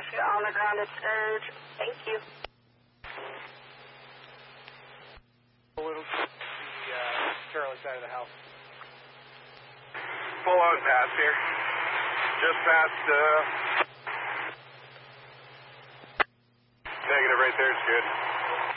Philadelphia on the grounded surge. Thank you. A little to the Charlie side of the house. Full on pass here. Just past, negative right there is good.